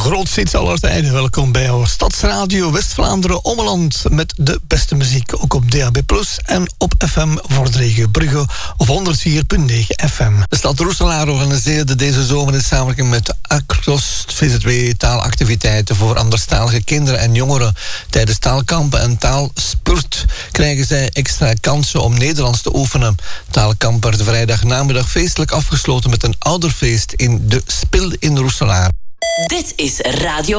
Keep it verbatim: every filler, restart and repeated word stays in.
grootste hits aller tijden. Welkom bij jouw Stadsradio West-Vlaanderen Ommeland met de beste muziek. Ook op D A B plus, en op F M voor de regio Brugge op honderd vier komma negen F M. De stad Roeselaar organiseerde deze zomer in samenwerking met Across V Z W taalactiviteiten voor anderstalige kinderen en jongeren. Tijdens taalkampen en taalspurt krijgen zij extra kansen om Nederlands te oefenen. Taalkamp werd vrijdag namiddag feestelijk afgesloten met een ouderfeest in de Spil in Roeselaar. Dit is Radio